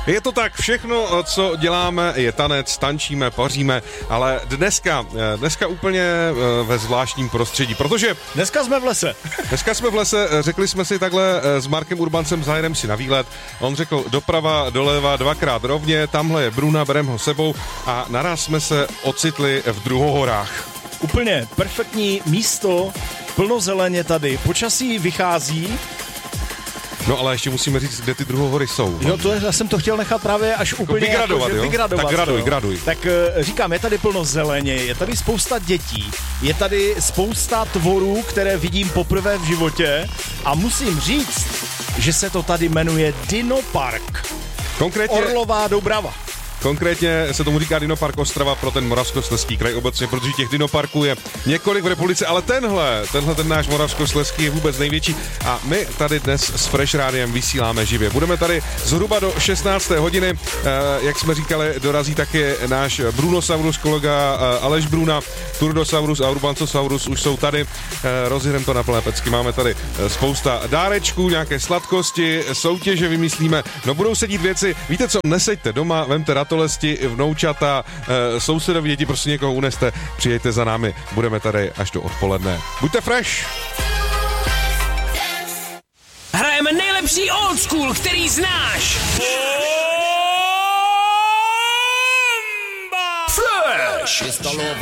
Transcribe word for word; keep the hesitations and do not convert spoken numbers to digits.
Je to tak, všechno, co děláme, je tanec, tančíme, paříme, ale dneska, dneska úplně ve zvláštním prostředí, protože... Dneska jsme v lese. Dneska jsme v lese, řekli jsme si takhle s Markem Urbancem, zajedeme si na výlet. On řekl doprava, doleva, dvakrát rovně, tamhle je Bruna, berem ho sebou a naraz jsme se ocitli v Druhohorách. Úplně perfektní místo, plno zeleně tady, počasí vychází. No ale ještě musíme říct, kde ty Druhohory jsou. Jo, to je, já jsem to chtěl nechat právě až úplně vygradovat, jako, jo? vygradovat. Tak graduj, to, graduj. Tak říkám, je tady plno zeleně, je tady spousta dětí, je tady spousta tvorů, které vidím poprvé v životě a musím říct, že se to tady jmenuje Dinopark. Konkrétně... Orlová Doubrava. Konkrétně se tomu říká Dinopark Ostrava pro ten Moravskoslezský kraj obecně, protože těch dinoparků je několik v republice, ale tenhle, tenhle ten náš Moravskoslezský je vůbec největší a my tady dnes s Fresh Rádiem vysíláme živě. Budeme tady zhruba do šestnácté hodiny, eh, jak jsme říkali, dorazí taky náš Brunosaurus, kolega eh, Aleš Bruna, Turdosaurus a Urbancosaurus už jsou tady, eh, rozjedeme to na plné pecky, máme tady spousta dárečků, nějaké sladkosti, soutěže vymyslíme, no budou sedít věci, víte co, neseďte doma, vemte ratolesti, vnoučata, e, sousedovi děti, prostě někoho uneste, přijďte za námi, budeme tady až do odpoledne. Buďte fresh! Hrajeme nejlepší old school, který znáš! Fresh!